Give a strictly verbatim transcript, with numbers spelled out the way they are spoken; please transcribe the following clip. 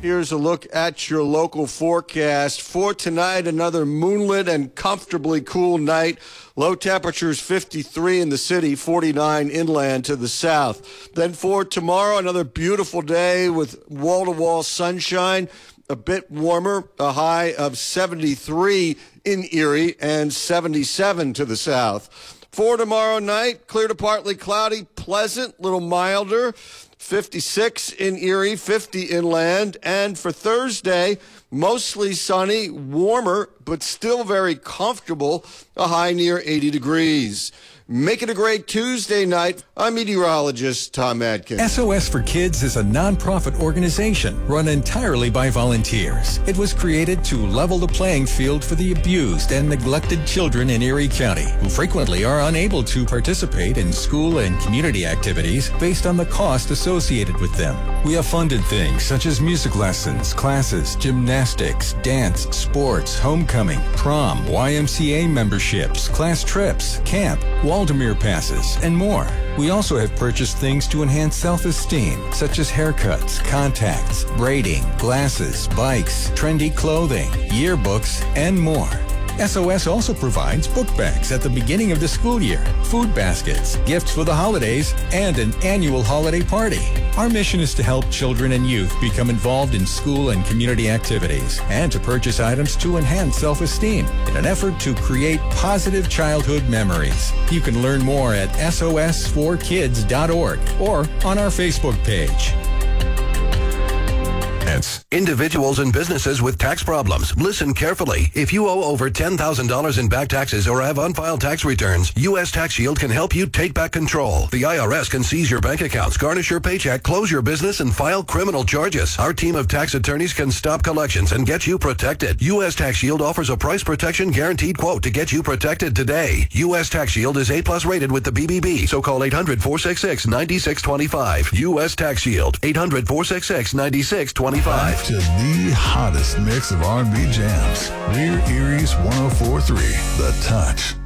Here's a look at your local forecast. For tonight, another moonlit and comfortably cool night. Low temperatures fifty-three in the city, forty-nine inland to the south. Then for tomorrow, another beautiful day with wall-to-wall sunshine. A bit warmer, a high of seventy-three in Erie and seventy-seven to the south. For tomorrow night, clear to partly cloudy, pleasant, little milder. fifty-six in Erie, fifty inland. And for Thursday, mostly sunny, warmer, but still very comfortable, a high near eighty degrees. Make it a great Tuesday night. I'm meteorologist Tom Adkins. S O S for Kids is a nonprofit organization run entirely by volunteers. It was created to level the playing field for the abused and neglected children in Erie County, who frequently are unable to participate in school and community activities based on the cost associated with them. We have funded things such as music lessons, classes, gymnastics, dance, sports, homecoming, prom, Y M C A memberships, class trips, camp, Waldemere passes, and more. We also have purchased things to enhance self-esteem, such as haircuts, contacts, braiding, glasses, bikes, trendy clothing, yearbooks, and more. S O S also provides book bags at the beginning of the school year, food baskets, gifts for the holidays, and an annual holiday party. Our mission is to help children and youth become involved in school and community activities and to purchase items to enhance self-esteem in an effort to create positive childhood memories. You can learn more at S O S for kids dot org or on our Facebook page. Individuals and businesses with tax problems. Listen carefully. If you owe over ten thousand dollars in back taxes or have unfiled tax returns, U S Tax Shield can help you take back control. The I R S can seize your bank accounts, garnish your paycheck, close your business, and file criminal charges. Our team of tax attorneys can stop collections and get you protected. U S Tax Shield offers a price protection guaranteed quote to get you protected today. U S Tax Shield is A plus rated with the B B B, so call eight hundred, four six six, nine six two five. U S Tax Shield, eight hundred, four six six, nine six two five. To the hottest mix of R and B jams. We're Erie's one oh four point three, The Touch.